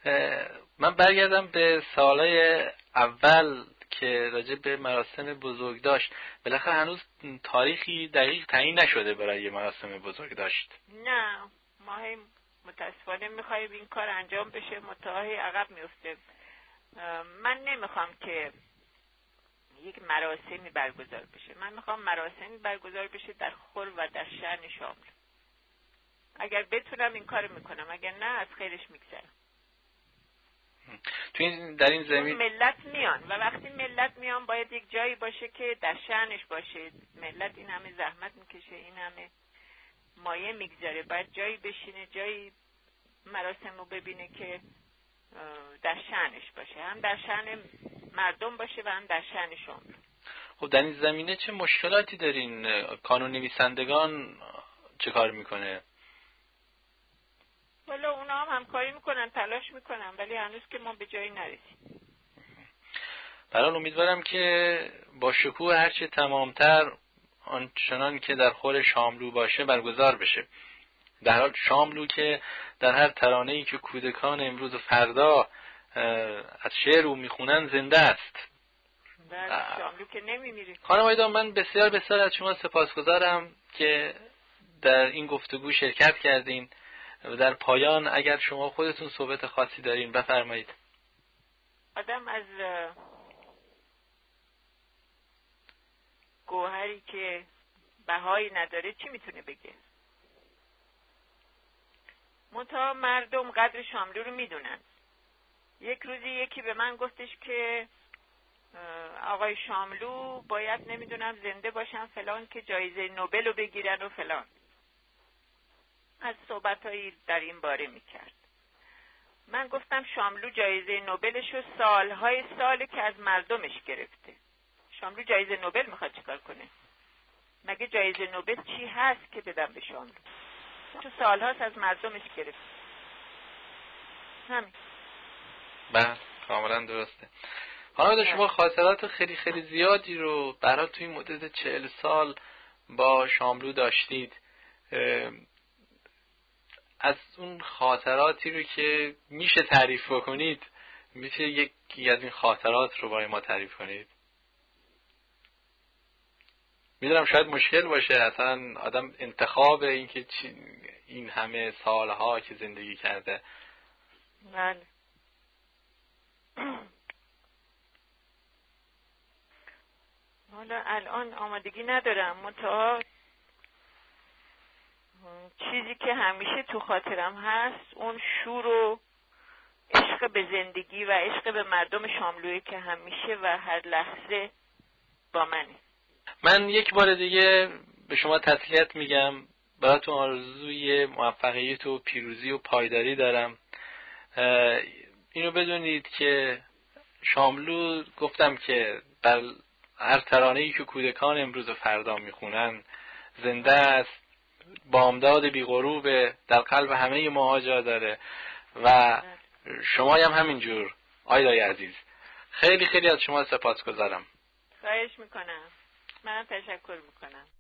من برگردم به سالهای اول که راجع به مراسم بزرگداشت. بالاخره هنوز تاریخی دقیق تعیین نشده برای مراسم بزرگداشت. نه، ما متاسفانه میخوایم این کار انجام بشه، متاهی عقب میفته. من نمیخوام که یک مراسمی برگزار بشه. من میخوام مراسمی برگزار بشه در خور و در شأن شاملو. اگر بتونم این کارو میکنم، اگر نه از خیرش میگذرم. در این زمین ملت میان و وقتی ملت میان باید یک جایی باشه که در شأنش باشه. ملت این همه زحمت میکشه، این همه مایه میگذاره، باید جایی بشینه، جایی مراسم رو ببینه که در شأنش باشه، هم در شأن مردم باشه و هم در شأن شاملو. خب در این زمینه چه مشکلاتی دارین؟ کانون نویسندگان چه کار میکنه؟ والا اونا هم همکاری میکنن، تلاش میکنن، ولی هنوز که ما به جایی نرسیم. برحال امیدوارم که با شکوه هرچه تمامتر آنچنان که در خور شاملو باشه برگزار بشه. در حال شاملو که در هر ترانه‌ای که کودکان امروز و فردا از شعر او میخونن زنده است. در شاملو که نمیمیره. خانم آیدا، من بسیار بسیار از شما سپاسگزارم که در این گفتگو شرکت کردین و در پایان اگر شما خودتون صحبت خاصی دارین بفرمایید. آدم از گوهری که بهایی نداره چی میتونه بگه؟ منتها مردم قدر شاملو رو میدونن. یک روزی یکی به من گفتش که آقای شاملو باید نمیدونم زنده باشن فلان که جایزه نوبل رو بگیرن و فلان. از صحبتایی در این باره میکرد. من گفتم شاملو جایزه نوبلش رو سالهای ساله که از مردمش گرفته. شاملو جایزه نوبل میخواد چیکار کنه؟ مگه جایزه نوبل چی هست که بدم به شاملو؟ تو سالهاست از مردمش گرفته. همین. بله، کاملا درسته. خانم شما خاطرات خیلی خیلی زیادی رو برای توی مدت 40 سال با شاملو داشتید. از اون خاطراتی رو که میشه تعریف بکنید، میشه یکی از این خاطرات رو برای ما تعریف کنید؟ میدونم شاید مشکل باشه اصلا آدم انتخاب این که این همه سالها که زندگی کرده. بله. حالا الان آمادگی ندارم، منتها چیزی که همیشه تو خاطرم هست اون شور و عشق به زندگی و عشق به مردم شاملویی که همیشه و هر لحظه با منه. من یک بار دیگه به شما تسلیت میگم، براتون آرزوی موفقیت و پیروزی و پایداری دارم. اینو بدونید که شاملو گفتم که در هر ترانه‌ای که کودکان امروز و فردا میخونن زنده است، بامداد بی‌غروب در قلب همه ما جا داره و شما هم همینجور. آیدای عزیز، خیلی خیلی از شما سپاسگزارم. خواهش میکنم. من تشکر میکنم.